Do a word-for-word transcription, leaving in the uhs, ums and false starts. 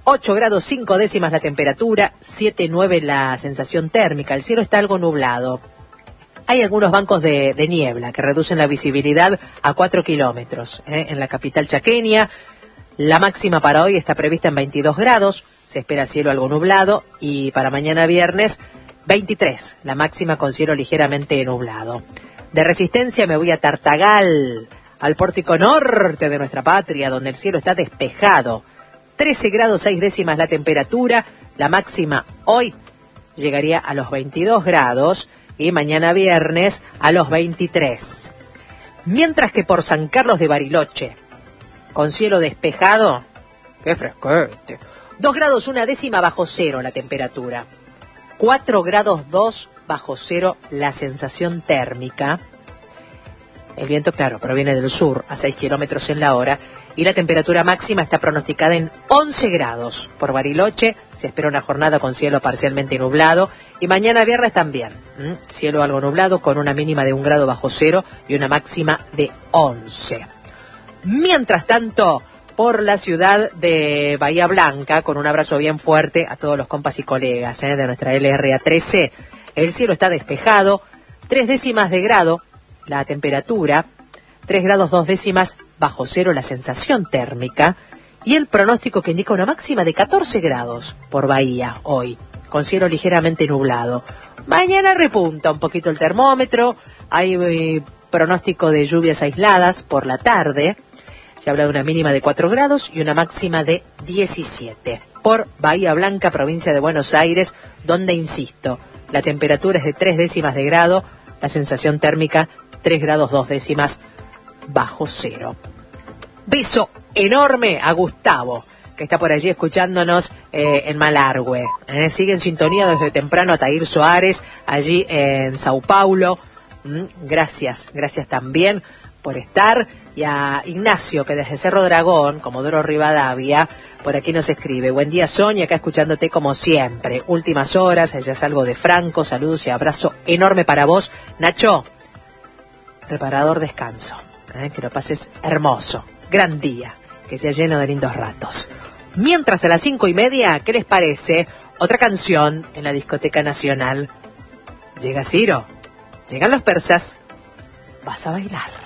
ocho grados cinco décimas la temperatura, siete nueve la sensación térmica. El cielo está algo nublado. Hay algunos bancos de, de niebla que reducen la visibilidad a cuatro kilómetros. ¿eh? En la capital chaqueña, la máxima para hoy está prevista en veintidós grados. Se espera cielo algo nublado. Y para mañana viernes, veintitrés. La máxima con cielo ligeramente nublado. De Resistencia me voy a Tartagal, al pórtico norte de nuestra patria, donde el cielo está despejado. trece grados seis décimas la temperatura. La máxima hoy llegaría a los veintidós grados. Y mañana viernes a los veintitrés. Mientras que por San Carlos de Bariloche, con cielo despejado, ¡qué fresquete! dos grados una décima bajo cero la temperatura. cuatro grados dos bajo cero la sensación térmica. El viento, claro, proviene del sur a seis kilómetros en la hora. Y la temperatura máxima está pronosticada en once grados. Por Bariloche se espera una jornada con cielo parcialmente nublado. Y mañana viernes también. ¿Mm? Cielo algo nublado con una mínima de un grado bajo cero y una máxima de once. Mientras tanto, por la ciudad de Bahía Blanca, con un abrazo bien fuerte a todos los compas y colegas ¿eh? de nuestra L R A trece, el cielo está despejado, tres décimas de grado la temperatura, tres grados dos décimas bajo cero la sensación térmica, y el pronóstico que indica una máxima de catorce grados por Bahía hoy, con cielo ligeramente nublado. Mañana repunta un poquito el termómetro, hay eh, pronóstico de lluvias aisladas por la tarde, se habla de una mínima de cuatro grados y una máxima de diecisiete. Por Bahía Blanca, provincia de Buenos Aires, donde, insisto, la temperatura es de tres décimas de grado, la sensación térmica tres grados dos décimas bajo cero. Beso enorme a Gustavo, que está por allí escuchándonos eh, en Malargüe. Eh, sigue en sintonía desde temprano a Tair Soares, allí en Sao Paulo. Mm, gracias, gracias también por estar. Y a Ignacio, que desde Cerro Dragón, Comodoro Rivadavia, por aquí nos escribe: buen día, Sonia, acá escuchándote como siempre. Últimas horas, ya salgo de Franco, saludos y abrazo enorme para vos. Nacho, reparador descanso, ¿eh? que lo pases hermoso, gran día, que sea lleno de lindos ratos. Mientras a las cinco y media, ¿qué les parece? Otra canción en la Discoteca Nacional. Llega Ciro, llegan los persas, vas a bailar.